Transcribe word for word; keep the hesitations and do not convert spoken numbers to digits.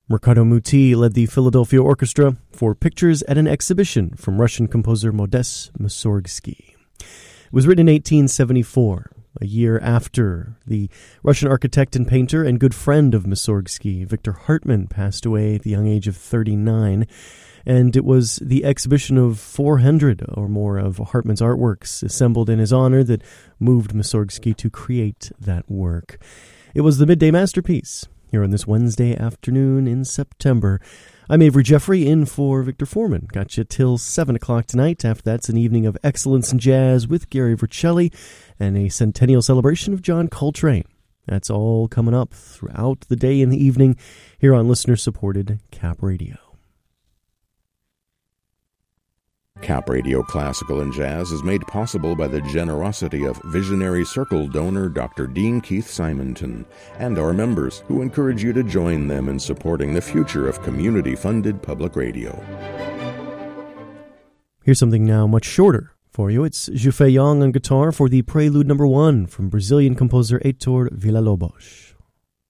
Riccardo Muti led the Philadelphia Orchestra for Pictures at an Exhibition from Russian composer Modest Mussorgsky. It was written in eighteen seventy-four, a year after the Russian architect and painter and good friend of Mussorgsky, Victor Hartmann, passed away at the young age of thirty-nine. And it was the exhibition of four hundred or more of Hartmann's artworks assembled in his honor that moved Mussorgsky to create that work. It was the midday masterpiece here on this Wednesday afternoon in September. I'm Avery Jeffrey, in for Victor Foreman. Got you till seven o'clock tonight. After that's an evening of excellence in jazz with Gary Vercelli and a centennial celebration of John Coltrane. That's all coming up throughout the day and the evening here on listener-supported Cap Radio. Cap Radio Classical and Jazz is made possible by the generosity of Visionary Circle donor Doctor Dean Keith Simonton and our members, who encourage you to join them in supporting the future of community-funded public radio. Here's something now much shorter for you. It's Zhu Feiyang on guitar for the Prelude Number One from Brazilian composer Heitor Villa-Lobos.